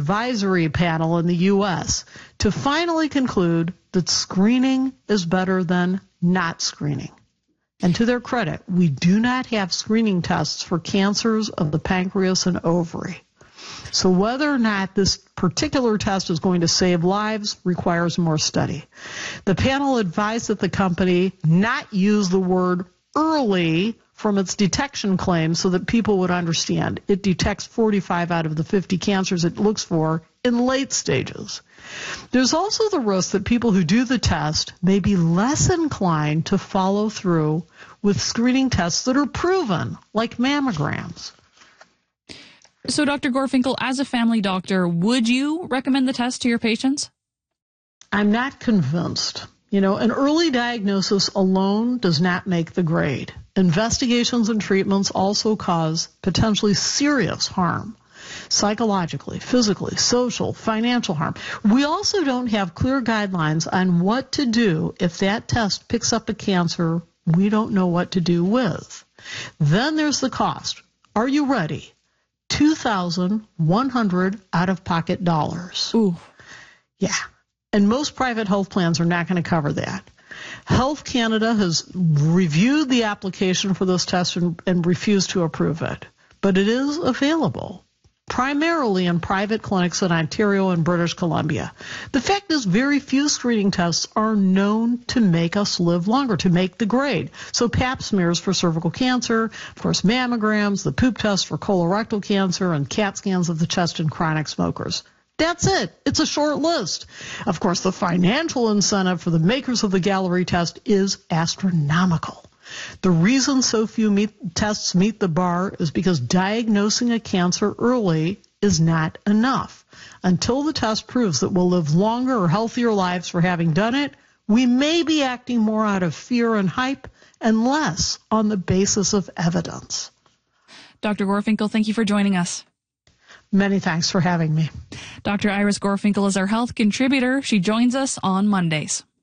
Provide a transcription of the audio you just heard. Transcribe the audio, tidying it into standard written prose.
advisory panel in the U.S. to finally conclude that screening is better than not screening. And to their credit, we do not have screening tests for cancers of the pancreas and ovary. So whether or not this particular test is going to save lives requires more study. The panel advised that the company not use the word early from its detection claims so that people would understand. It detects 45 out of the 50 cancers it looks for in late stages. There's also the risk that people who do the test may be less inclined to follow through with screening tests that are proven, like mammograms. So, Dr. Gorfinkel, as a family doctor, would you recommend the test to your patients? I'm not convinced. An early diagnosis alone does not make the grade. Investigations and treatments also cause potentially serious harm, psychologically, physically, social, financial harm. We also don't have clear guidelines on what to do if that test picks up a cancer we don't know what to do with. Then there's the cost. Are you ready? $2,100 out-of-pocket dollars. Ooh. Yeah. And most private health plans are not going to cover that. Health Canada has reviewed the application for this test and refused to approve it. But it is available, primarily in private clinics in Ontario and British Columbia. The fact is, very few screening tests are known to make us live longer, to make the grade. So pap smears for cervical cancer, of course mammograms, the poop test for colorectal cancer, and CAT scans of the chest in chronic smokers. That's it. It's a short list. Of course, the financial incentive for the makers of the Galleri test is astronomical. The reason so few tests meet the bar is because diagnosing a cancer early is not enough. Until the test proves that we'll live longer or healthier lives for having done it, we may be acting more out of fear and hype and less on the basis of evidence. Dr. Gorfinkel, thank you for joining us. Many thanks for having me. Dr. Iris Gorfinkel is our health contributor. She joins us on Mondays.